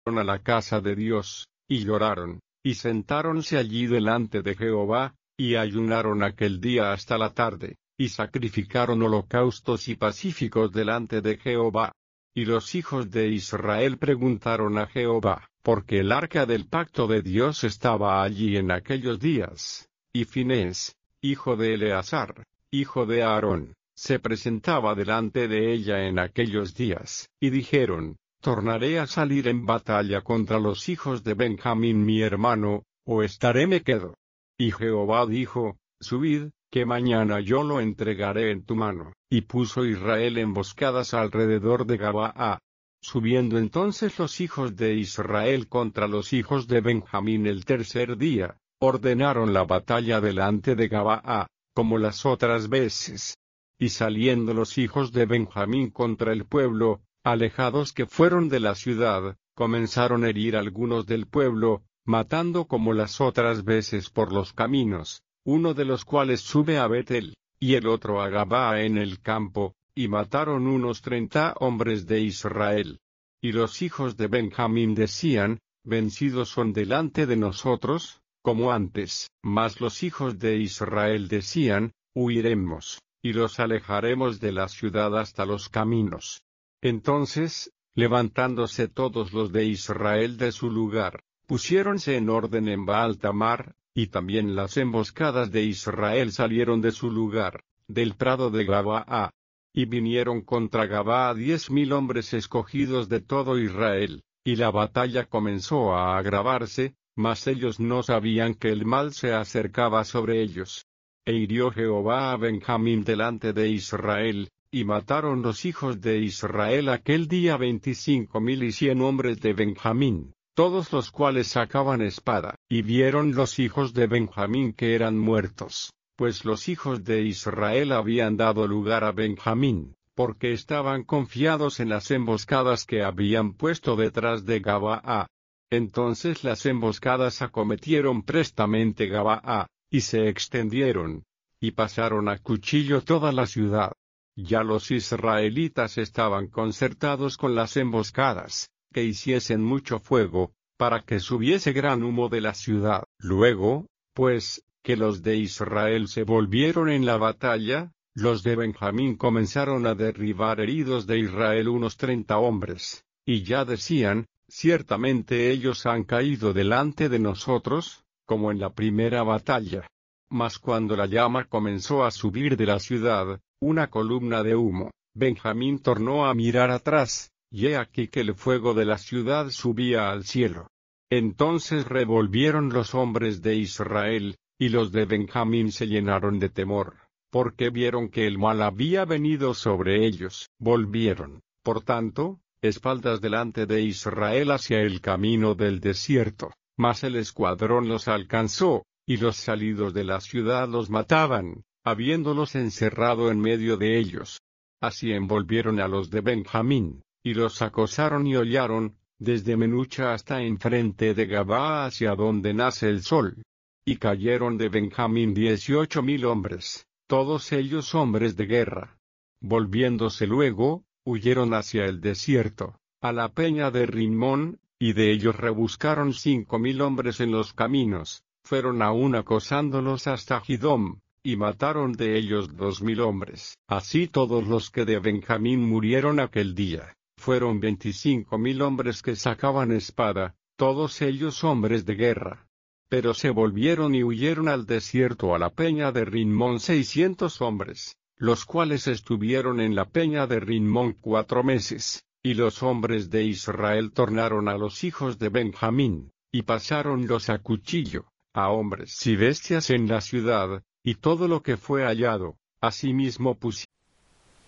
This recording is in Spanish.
a la casa de Dios, y lloraron, y sentáronse allí delante de Jehová, y ayunaron aquel día hasta la tarde, y sacrificaron holocaustos y pacíficos delante de Jehová. Y los hijos de Israel preguntaron a Jehová, porque el arca del pacto de Dios estaba allí en aquellos días, y Finés, hijo de Eleazar, hijo de Aarón, se presentaba delante de ella en aquellos días, y dijeron, ¿tornaré a salir en batalla contra los hijos de Benjamín mi hermano, o estaré me quedo? Y Jehová dijo, subid, que mañana yo lo entregaré en tu mano. Y puso Israel emboscadas alrededor de Gabaa. Subiendo entonces los hijos de Israel contra los hijos de Benjamín el tercer día, ordenaron la batalla delante de Gabaa, como las otras veces. Y saliendo los hijos de Benjamín contra el pueblo, alejados que fueron de la ciudad, comenzaron a herir algunos del pueblo, matando como las otras veces por los caminos, uno de los cuales sube a Betel, y el otro a Gabaa en el campo, y mataron unos 30 hombres de Israel. Y los hijos de Benjamín decían, vencidos son delante de nosotros, como antes. Mas los hijos de Israel decían, huiremos, y los alejaremos de la ciudad hasta los caminos. Entonces, levantándose todos los de Israel de su lugar, pusiéronse en orden en Baal-Tamar, y también las emboscadas de Israel salieron de su lugar, del prado de Gabaa. Y vinieron contra Gabaa 10,000 hombres escogidos de todo Israel, y la batalla comenzó a agravarse, mas ellos no sabían que el mal se acercaba sobre ellos. E hirió Jehová a Benjamín delante de Israel, y mataron los hijos de Israel aquel día 25,100 hombres de Benjamín, todos los cuales sacaban espada. Y vieron los hijos de Benjamín que eran muertos, pues los hijos de Israel habían dado lugar a Benjamín, porque estaban confiados en las emboscadas que habían puesto detrás de Gabaa. Entonces las emboscadas acometieron prestamente Gabaa, y se extendieron, y pasaron a cuchillo toda la ciudad. Ya los israelitas estaban concertados con las emboscadas, que hiciesen mucho fuego, para que subiese gran humo de la ciudad. Luego, pues, que los de Israel se volvieron en la batalla, los de Benjamín comenzaron a derribar heridos de Israel unos 30 hombres, y ya decían, ciertamente ellos han caído delante de nosotros, como en la primera batalla. Mas cuando la llama comenzó a subir de la ciudad, una columna de humo, Benjamín tornó a mirar atrás, y he aquí que el fuego de la ciudad subía al cielo. Entonces revolvieron los hombres de Israel, y los de Benjamín se llenaron de temor, porque vieron que el mal había venido sobre ellos. Volvieron, por tanto, espaldas delante de Israel hacia el camino del desierto, mas el escuadrón los alcanzó, y los salidos de la ciudad los mataban, habiéndolos encerrado en medio de ellos. Así envolvieron a los de Benjamín, y los acosaron y hollaron, desde Menucha hasta enfrente de Gabaa hacia donde nace el sol. Y cayeron de Benjamín 18,000 hombres, todos ellos hombres de guerra. Volviéndose luego, huyeron hacia el desierto, a la peña de Rimón, y de ellos rebuscaron 5,000 hombres en los caminos, fueron aún acosándolos hasta Gidom, y mataron de ellos 2,000 hombres. Así todos los que de Benjamín murieron aquel día, fueron 25,000 hombres que sacaban espada, todos ellos hombres de guerra. Pero se volvieron y huyeron al desierto a la peña de Rimón 600 hombres, los cuales estuvieron en la peña de Rimón 4 meses, y los hombres de Israel tornaron a los hijos de Benjamín, y pasáronlos a cuchillo, a hombres y bestias en la ciudad, y todo lo que fue hallado, asimismo pusieron.